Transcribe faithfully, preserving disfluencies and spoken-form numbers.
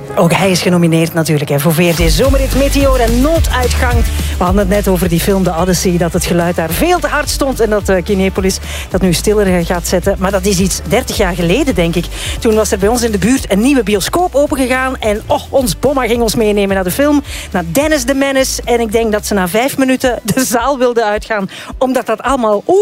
Ook hij is genomineerd natuurlijk hè, voor V R T Zomerrit Meteor en Nooduitgang. We hadden het net over die film The Odyssey, dat het geluid daar veel te hard stond en dat uh, Kinepolis dat nu stiller gaat zetten. Maar dat is iets dertig jaar geleden, denk ik. Toen was er bij ons in de buurt een nieuwe bioscoop opengegaan en oh, ons Bomma ging ons meenemen naar de film, naar Dennis the Menace. En ik denk dat ze na vijf minuten de zaal wilde uitgaan, omdat dat allemaal